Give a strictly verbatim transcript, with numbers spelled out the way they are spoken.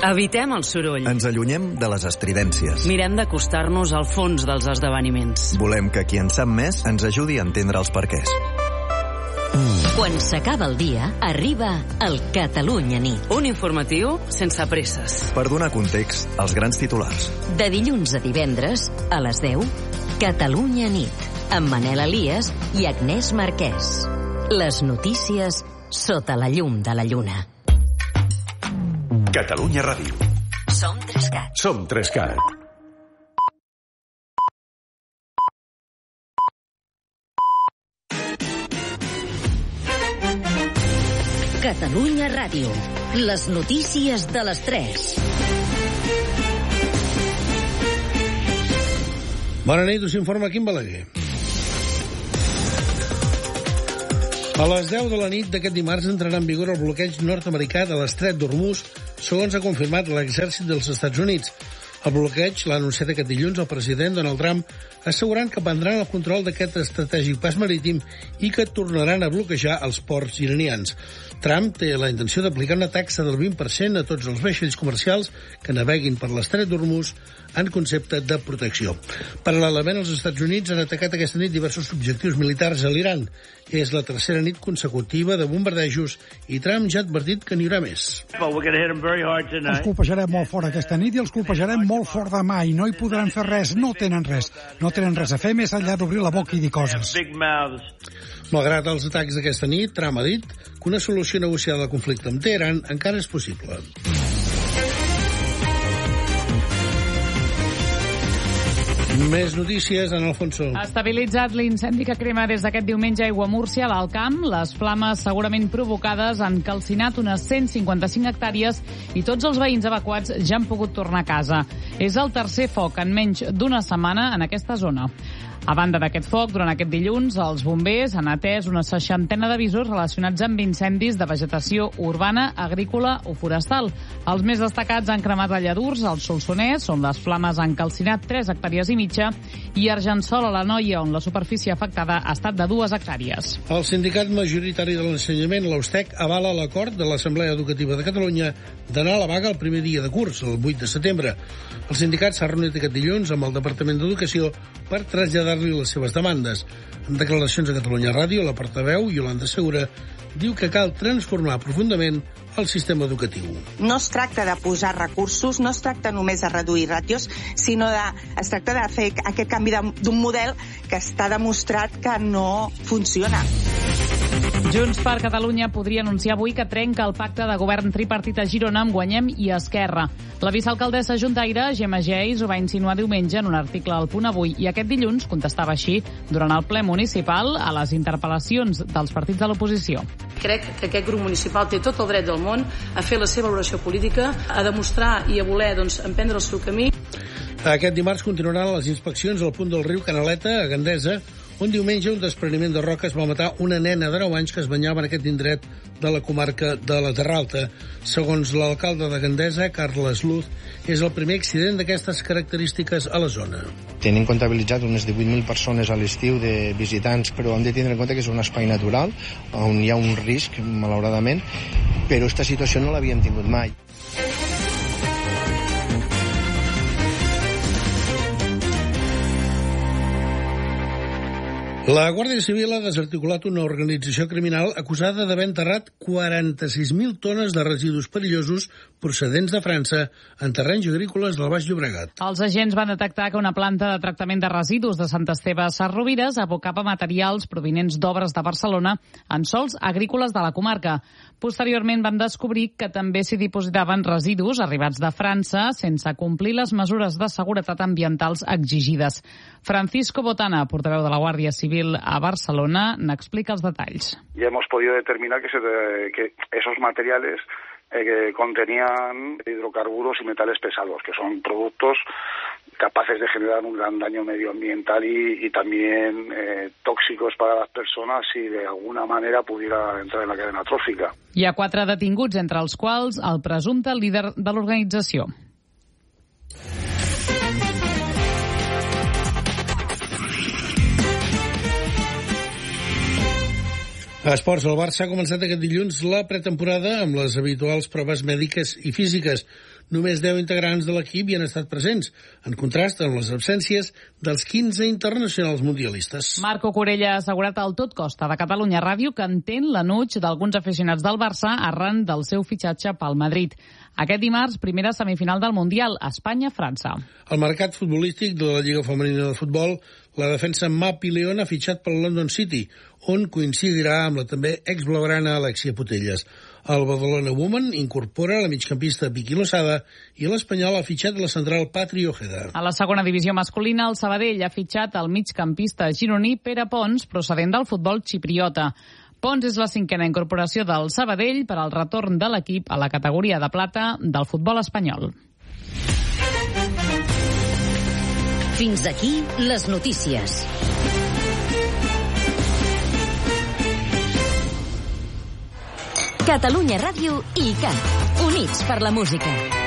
Evitem el soroll. Ens allunyem de les estridències. Mirem d'acostar-nos al fons dels esdeveniments. Volem que qui en sap més ens ajudi a entendre els perquès. Quan s'acaba el dia, arriba el Catalunya Nit. Un informatiu sense presses. Per donar context als grans titulars. De dilluns a divendres, a les deu, Catalunya Nit, amb Manel Elias i Agnès Marquès. Les notícies sota la llum de la lluna. Catalunya Ràdio. Som Trescat. Som Trescat. Catalunya Ràdio. Les notícies de les tres. Bona nit, us informa Quim Balaguer. A les deu de la nit d'aquest dimarts entrarà en vigor el bloqueig nord-americà de l'estret d'Hormuz, segons ha confirmat l'exèrcit dels Estats Units. El bloqueig l'ha anunciat aquest dilluns el president Donald Trump, assegurant que prendran el control d'aquest estratègic pas marítim i que tornaran a bloquejar els ports iranians. Trump té la intenció d'aplicar una taxa del vint per cent a tots els vaixells comercials que naveguin per l'estret d'Hormuz en concepte de protecció. Paral·lelament, els Estats Units han atacat aquesta nit diversos objectius militars a l'Iran. És la tercera nit consecutiva de bombardejos i Trump ja ha advertit que n'hi haurà més. Els colpejarem molt fort aquesta nit i els colpejarem molt fort demà i no hi podran fer res, no tenen res. No tenen res a fer més enllà d'obrir la boca i dir coses. Malgrat els atacs d'aquesta nit, Trump ha dit que una solució negociada al conflicte amb Teheran encara és possible. Més notícies en Alfonso. Ha estabilitzat l'incendi que crema des d'aquest diumenge a Aiguamúrcia, a l'Alt Camp. Les flames segurament provocades han calcinat unes cent cinquanta-cinc hectàrees i tots els veïns evacuats ja han pogut tornar a casa. És el tercer foc en menys d'una setmana en aquesta zona. A banda d'aquest foc, durant aquest dilluns, els bombers han atès una seixantena d'avisos relacionats amb incendis de vegetació urbana, agrícola o forestal. Els més destacats han cremat a Lladurs, al Solsonès, on les flames han calcinat tres hectàrees i mitja, i Argençol, a l'Anoia, on la superfície afectada ha estat de dues hectàrees. El sindicat majoritari de l'ensenyament, l'Austec, avala l'acord de l'Assemblea Educativa de Catalunya d'anar a la vaga el primer dia de curs, el vuit de setembre. El sindicat s'ha reunit aquest dilluns amb el Departament d'Educació per traslladar-li les seves demandes. En declaracions a Catalunya Ràdio, la portaveu, Iolanda Segura, diu que cal transformar profundament el sistema educatiu. No es tracta de posar recursos, no es tracta només de reduir ràtios, sinó de, es tracta de fer aquest canvi d'un model que està demostrat que no funciona. Junts per Catalunya podria anunciar avui que trenca el pacte de govern tripartit a Girona amb Guanyem i Esquerra. La vicealcaldessa juntaire, Gemma Geis, ho va insinuar diumenge en un article al Punt Avui i aquest dilluns contestava així durant el ple municipal a les interpel·lacions dels partits de l'oposició. Crec que aquest grup municipal té tot el dret del món a fer la seva valoració política, a demostrar i a voler doncs, emprendre el seu camí. Aquest dimarts continuaran les inspeccions al punt del riu Canaleta, a Gandesa, on diumenge un despreniment de roques va matar una nena de nou anys que es banyava en aquest indret de la comarca de la Terra Alta. Segons l'alcalde de Gandesa, Carles Luz, és el primer accident d'aquestes característiques a la zona. Tenim comptabilitzat unes divuit mil persones a l'estiu de visitants, però hem de tindre en compte que és un espai natural on hi ha un risc, malauradament, però aquesta situació no l'havíem tingut mai. La Guàrdia Civil ha desarticulat una organització criminal acusada d'haver enterrat quaranta-sis mil tones de residus perillosos procedents de França en terrenys agrícoles del Baix Llobregat. Els agents van detectar que una planta de tractament de residus de Sant Esteve Sesrovires abocava materials provinents d'obres de Barcelona en sols agrícoles de la comarca. Posteriorment van descobrir que també s'hi dipositaven residus arribats de França sense complir les mesures de seguretat ambientals exigides. Francisco Botana, portaveu de la Guàrdia Civil a Barcelona, n'explica els detalls. Ya hemos podido determinar que, se, que esos materiales eh, que contenían hidrocarburos y metales pesados, que son productos capaces de generar un gran daño medioambiental y, y también eh, tóxicos para las personas si de alguna manera pudiera entrar en la cadena trófica. Hi ha quatre detinguts, entre els quals el presumpte líder de l'organització. A Esports, el Barça ha començat aquest dilluns la pretemporada amb les habituals proves mèdiques i físiques. Només deu integrants de l'equip hi han estat presents, en contrast amb les absències dels quinze internacionals mundialistes. Marco Corella ha assegurat al Tot Costa de Catalunya Ràdio que entén l'enuig d'alguns aficionats del Barça arran del seu fitxatge pel Madrid. Aquest dimarts, primera semifinal del Mundial, Espanya-França. Al mercat futbolístic de la Lliga Femenina de Futbol, la defensa Mapi León ha fitxat pel London City, on coincidirà amb la també exblaugrana Alexia Putellas. El Badalona Woman incorpora la migcampista Vicky Losada i l'Espanyol ha fitxat la central Patri Ojeda. A la segona divisió masculina, el Sabadell ha fitxat el migcampista gironí Pere Pons, procedent del futbol xipriota. Pons és la cinquena incorporació del Sabadell per al retorn de l'equip a la categoria de plata del futbol espanyol. Fins aquí les notícies. Catalunya Ràdio i I C A T, units per la música.